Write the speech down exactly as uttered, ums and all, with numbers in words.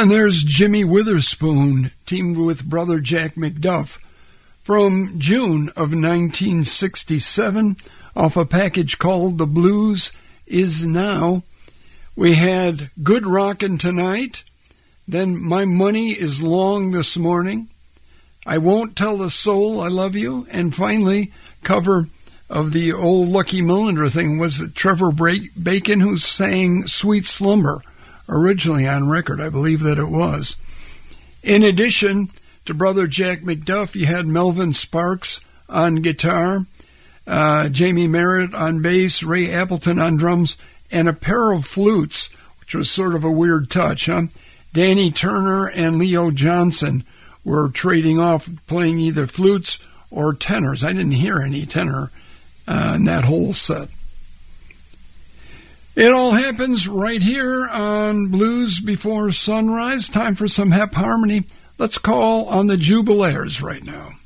And there's Jimmy Witherspoon, teamed with brother Jack McDuff, from June of nineteen sixty-seven, off a package called The Blues Is Now. We had Good Rockin' Tonight, then My Money Is Long This Morning, I Won't Tell a Soul I Love You, and finally, cover of the old Lucky Millinder thing was Trevor Bacon, who sang Sweet Slumber, originally on record, I believe that it was. In addition to brother Jack McDuff, you had Melvin Sparks on guitar, uh, Jamie Merritt on bass, Ray Appleton on drums, and a pair of flutes, which was sort of a weird touch, huh? Danny Turner and Leo Johnson were trading off, playing either flutes or tenors. I didn't hear any tenor uh, in that whole set. It all happens right here on Blues Before Sunrise. Time for some Hep Harmony. Let's call on the Jubilaires right now.